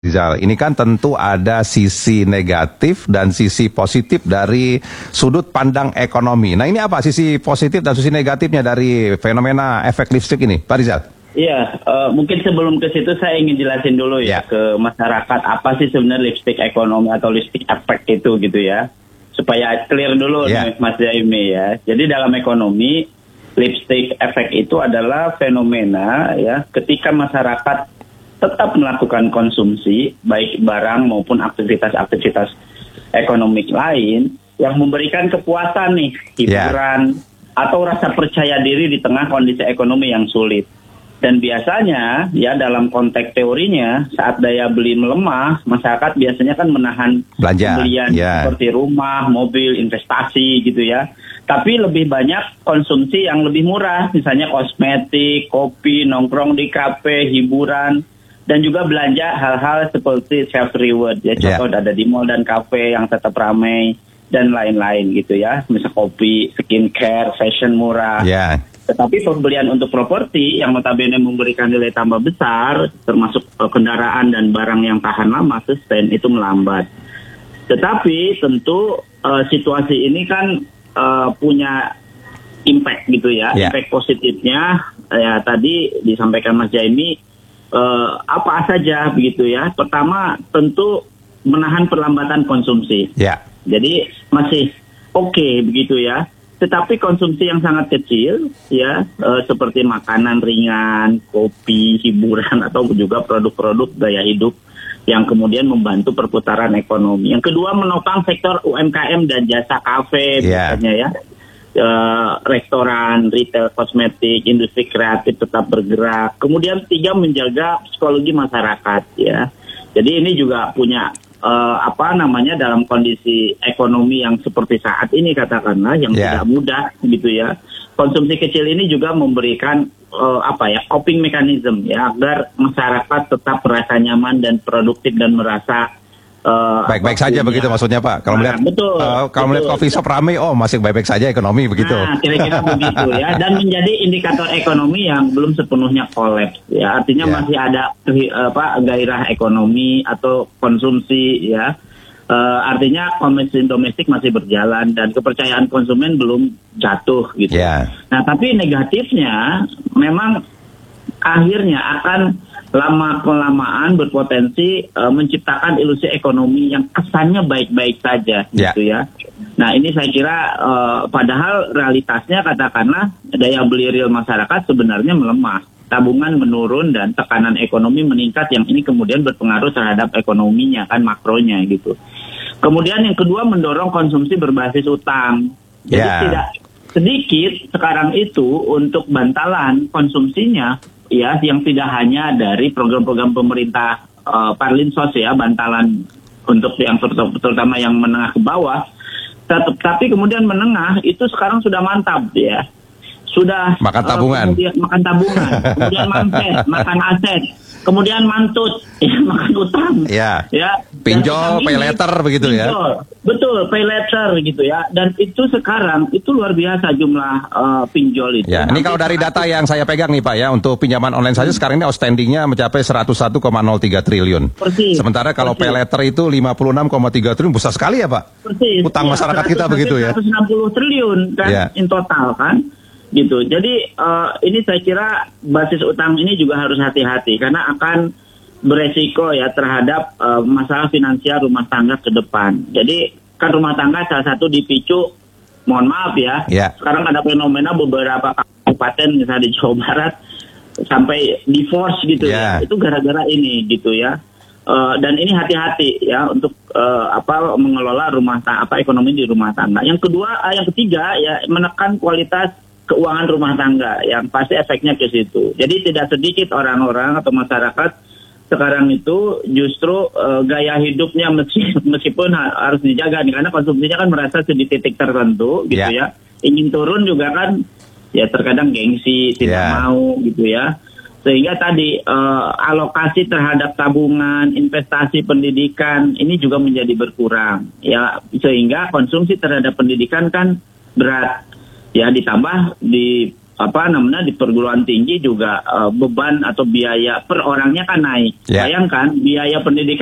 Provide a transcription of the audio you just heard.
Rizal, ini kan tentu ada sisi negatif dan sisi positif dari sudut pandang ekonomi. Nah, ini apa sisi positif dan sisi negatifnya dari fenomena efek lipstick ini, Pak Rizal? Iya, mungkin sebelum ke situ saya ingin jelasin dulu ya ke masyarakat apa sih sebenarnya lipstick ekonomi atau lipstick efek itu gitu ya. Supaya clear dulu nih Mas Jaime ya. Jadi dalam ekonomi, lipstick efek itu adalah fenomena ya ketika masyarakat tetap melakukan konsumsi, baik barang maupun aktivitas-aktivitas ekonomi lain yang memberikan kepuasan nih, hiburan, atau rasa percaya diri di tengah kondisi ekonomi yang sulit. Dan biasanya, ya dalam konteks teorinya, saat daya beli melemah, masyarakat biasanya kan menahan pembelian seperti rumah, mobil, investasi gitu ya. Tapi lebih banyak konsumsi yang lebih murah, misalnya kosmetik, kopi, nongkrong di kafe, hiburan, dan juga belanja hal-hal seperti self reward ya, contoh ada di mall dan kafe yang tetap ramai dan lain-lain gitu ya, misal kopi, skincare, fashion murah. Tetapi pembelian untuk properti yang notabene memberikan nilai tambah besar, termasuk kendaraan dan barang yang tahan lama, sustain, itu melambat. Tetapi tentu situasi ini kan punya impact gitu ya, impact positifnya ya tadi disampaikan Mas Jaime. Apa saja begitu ya. Pertama tentu menahan perlambatan konsumsi. Jadi masih oke begitu ya. Tetapi konsumsi yang sangat kecil ya, seperti makanan ringan, kopi, hiburan atau juga produk-produk gaya hidup yang kemudian membantu perputaran ekonomi. Yang kedua menopang sektor UMKM dan jasa kafe misalnya ya. Restoran, retail, kosmetik, industri kreatif tetap bergerak. Kemudian 3, menjaga psikologi masyarakat ya. Jadi ini juga punya dalam kondisi ekonomi yang seperti saat ini katakanlah yang tidak mudah gitu ya. Konsumsi kecil ini juga memberikan coping mechanism ya agar masyarakat tetap merasa nyaman dan produktif dan merasa baik-baik saja begitu maksudnya Pak. Kalau melihat melihat coffee shop ramai, masih baik-baik saja ekonomi begitu. Nah, kira-kira begitu ya. Dan menjadi indikator ekonomi yang belum sepenuhnya kolaps ya. Artinya masih ada gairah ekonomi atau konsumsi ya. Artinya konsumsi domestik masih berjalan dan kepercayaan konsumen belum jatuh gitu. Nah, tapi negatifnya memang akhirnya akan lama-kelamaan berpotensi menciptakan ilusi ekonomi yang kesannya baik-baik saja gitu ya. Nah ini saya kira padahal realitasnya katakanlah daya beli real masyarakat sebenarnya melemah, tabungan menurun dan tekanan ekonomi meningkat yang ini kemudian berpengaruh terhadap ekonominya kan makronya gitu. Kemudian yang kedua mendorong konsumsi berbasis utang. Jadi tidak sedikit sekarang itu untuk bantalan konsumsinya ya, yang tidak hanya dari program-program pemerintah Parlinsos ya, bantalan untuk yang terutama yang menengah ke bawah. Tapi kemudian menengah itu sekarang sudah mantap ya. Sudah makan tabungan. Makan tabungan, kemudian manset, makan aset, kemudian mantut, makan utang. Ya. Pinjol, pay letter begitu ya. Betul, pay letter gitu ya. Dan itu sekarang itu luar biasa jumlah pinjol itu. Ini kalau dari data yang saya pegang nih Pak ya, untuk pinjaman online saja sekarang ini outstandingnya mencapai 101,03 triliun. Persis. Sementara kalau pay letter itu 56,3 triliun, besar sekali ya Pak. Persis. Utang masyarakat kita begitu ya. 160 triliun kan in total kan. Gitu. Jadi ini saya kira basis utang ini juga harus hati-hati karena akan beresiko ya terhadap masalah finansial rumah tangga ke depan. Jadi kan rumah tangga salah satu dipicu, mohon maaf ya, sekarang ada fenomena beberapa kabupaten misalnya di Jawa Barat sampai divorce gitu ya, itu gara-gara ini gitu ya. Dan ini hati-hati ya untuk mengelola ekonomi di rumah tangga. Yang ketiga ya menekan kualitas keuangan rumah tangga yang pasti efeknya ke situ. Jadi tidak sedikit orang-orang atau masyarakat sekarang itu justru gaya hidupnya meskipun harus dijaga nih karena konsumsinya kan merasa di titik tertentu gitu ya. Ingin turun juga kan ya terkadang gengsi, tidak mau gitu ya. Sehingga tadi alokasi terhadap tabungan, investasi pendidikan ini juga menjadi berkurang ya, sehingga konsumsi terhadap pendidikan kan berat. Ya ditambah di di perguruan tinggi juga beban atau biaya per orangnya kan naik. Bayangkan biaya pendidikan